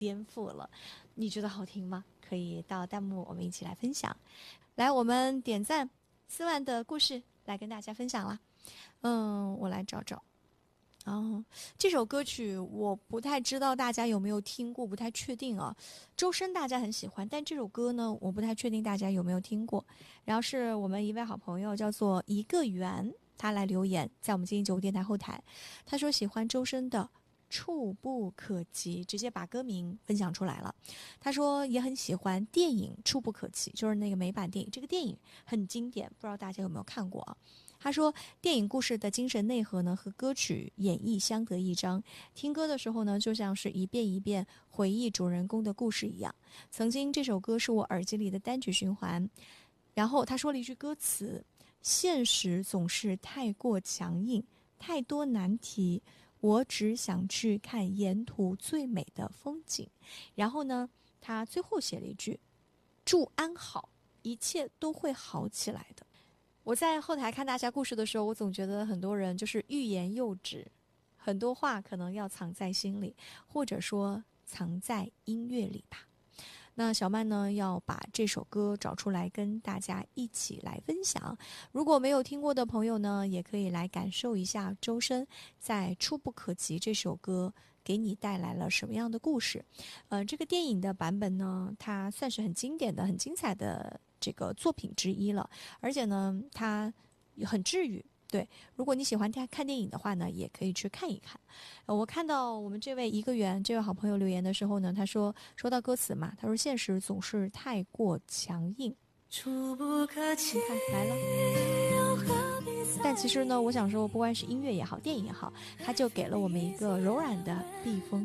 颠覆了。你觉得好听吗？可以到弹幕我们一起来分享。来，我们点赞4万的故事来跟大家分享啦。我来找找。这首歌曲我不太知道大家有没有听过，不太确定啊。周深大家很喜欢，但这首歌呢，我不太确定大家有没有听过。然后是我们一位好朋友叫做一个圆，他来留言在我们金鹰9电台后台，他说喜欢周深的触不可及，直接把歌名分享出来了。他说也很喜欢电影触不可及，就是那个美版电影，这个电影很经典，不知道大家有没有看过啊。他说电影故事的精神内核呢和歌曲演绎相得益彰，听歌的时候呢就像是一遍一遍回忆主人公的故事一样。曾经这首歌是我耳机里的单曲循环。然后他说了一句歌词，现实总是太过强硬，太多难题，我只想去看沿途最美的风景。然后呢他最后写了一句，祝安好，一切都会好起来的。我在后台看大家故事的时候，我总觉得很多人就是欲言又止，很多话可能要藏在心里，或者说藏在音乐里吧。那小曼呢要把这首歌找出来跟大家一起来分享。如果没有听过的朋友呢，也可以来感受一下周深在《触不可及》这首歌给你带来了什么样的故事。这个电影的版本呢，它算是很经典的、很精彩的这个作品之一了，而且呢，它很治愈。对，如果你喜欢看电影的话呢，也可以去看一看。我看到我们这位一个圆这位好朋友留言的时候呢，他说到歌词嘛，他说现实总是太过强硬， 触不可及， 你看来了。但其实呢，我想说，不管是音乐也好，电影也好，它就给了我们一个柔软的避风